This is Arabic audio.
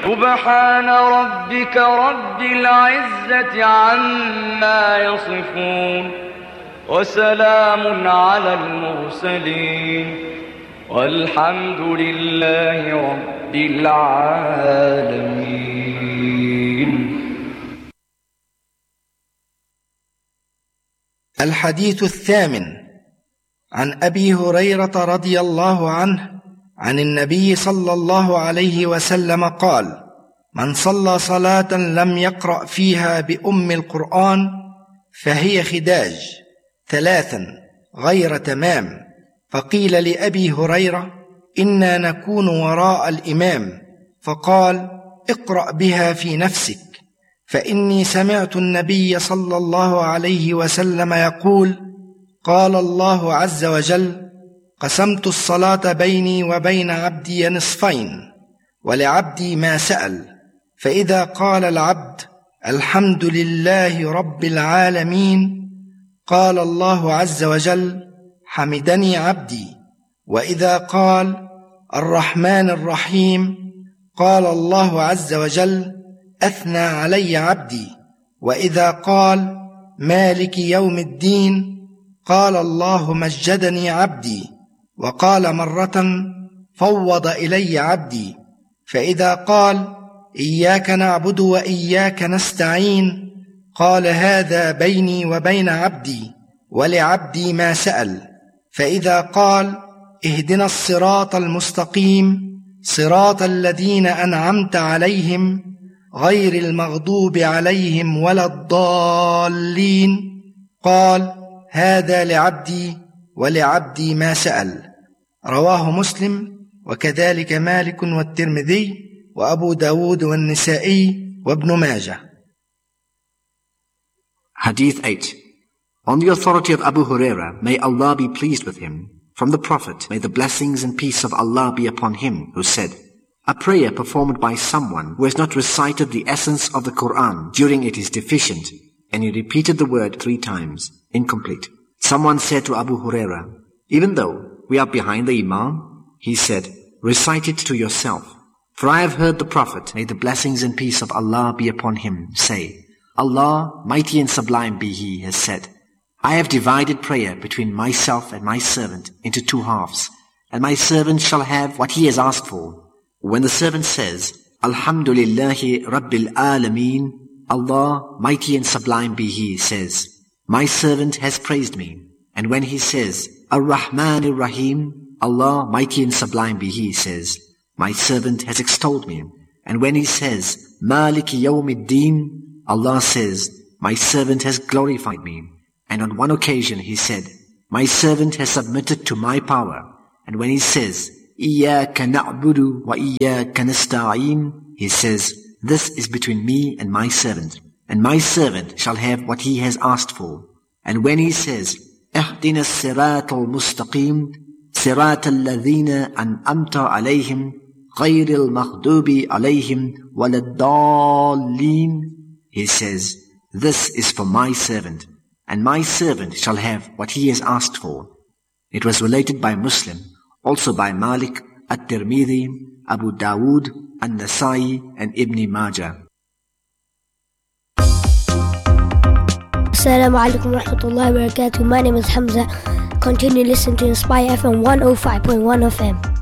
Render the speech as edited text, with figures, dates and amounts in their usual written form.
سبحان ربك رب العزة عما يصفون وسلام على المرسلين والحمد لله رب العالمين. الحديث الثامن عن أبي هريرة رضي الله عنه عن النبي صلى الله عليه وسلم قال: من صلى صلاة لم يقرأ فيها بأم القرآن فهي خداج 3 غير تمام. فقيل لأبي هريرة: إنا نكون وراء الإمام، فقال: اقرأ بها في نفسك، فإني سمعت النبي صلى الله عليه وسلم يقول: قال الله عز وجل: قسمت الصلاة بيني وبين عبدي نصفين، ولعبدي ما سأل، فإذا قال العبد الحمد لله رب العالمين قال الله عز وجل: حمدني عبدي، وإذا قال الرحمن الرحيم قال الله عز وجل: أثنى علي عبدي، وإذا قال مالك يوم الدين قال الله مجدني عبدي، وقال مرة فوض إلي عبدي، فإذا قال إياك نعبد وإياك نستعين قال هذا بيني وبين عبدي ولعبدي ما سأل، فإذا قال اهدنا الصراط المستقيم صراط الذين أنعمت عليهم غير المغضوب عليهم ولا الضالين قال هذا لعبدي ولعبدي ما سأل. رواه مسلم وكذلك مالك والترمذي وأبو داود والنسائي وابن ماجه. Hadith 8. On the authority of Abu Huraira, may Allah be pleased with him, from the Prophet, may the blessings and peace of Allah be upon him, who said, a prayer performed by someone who has not recited the essence of the Quran during it is deficient, and he repeated the word 3 times, incomplete. Someone said to Abu Huraira, even though we are behind the Imam, he said, recite it to yourself. For I have heard the Prophet, may the blessings and peace of Allah be upon him, say, Allah, mighty and sublime be He, has said, I have divided prayer between myself and my servant into 2 halves, and my servant shall have what he has asked for. When the servant says, Alhamdulillahi Rabbil Alameen, Allah, mighty and sublime be He, says, my servant has praised me. And when he says, Ar-Rahman Ar-Rahim, Allah, mighty and sublime be He, says, my servant has extolled me. And when he says, Maliki Yawmiddin, Allah says, my servant has glorified me. And on one occasion he said, my servant has submitted to my power. And when he says, Iyaka na'budu wa iyaka nasta'in, he says, this is between me and my servant. And my servant shall have what he has asked for. And when he says, Ihdina as-siratal mustaqim, siratal ladhina an'amta alayhim, ghayril maghdubi alayhim waladdallin, he says, this is for my servant, and my servant shall have what he has asked for. It was related by Muslim, also by Malik, At-Tirmidhi, Abu Dawood, An-Nasai, and Ibn Majah. Assalamu alaikum wa rahmatullahi wa barakatuh. My name is Hamza. Continue listening to Inspire FM 105.1 FM.